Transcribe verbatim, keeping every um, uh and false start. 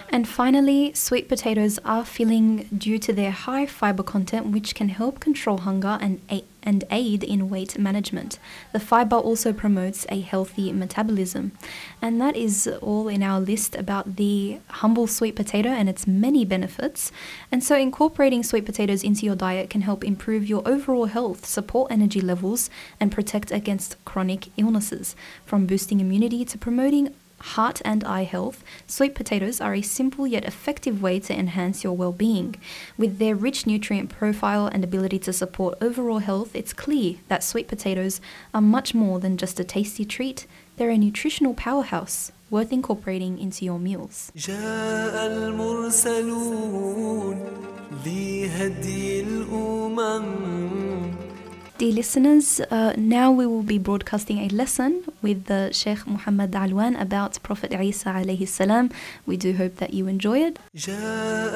And finally, sweet potatoes are filling due to their high fiber content, which can help control hunger and a- and aid in weight management. The fiber also promotes a healthy metabolism. And that is all in our list about the humble sweet potato and its many benefits. And so incorporating sweet potatoes into your diet can help improve your overall health, support energy levels, and protect against chronic illnesses. From boosting immunity to promoting heart and eye health, sweet potatoes are a simple yet effective way to enhance your well-being. With their rich nutrient profile and ability to support overall health, it's clear that sweet potatoes are much more than just a tasty treat. They're a nutritional powerhouse worth incorporating into your meals. جاء المرسلون لهدي الأمم. Dear listeners, uh, now we will be broadcasting a lesson with the Sheikh Muhammad Alwan about Prophet Isa alayhi salam. We do hope that you enjoy it.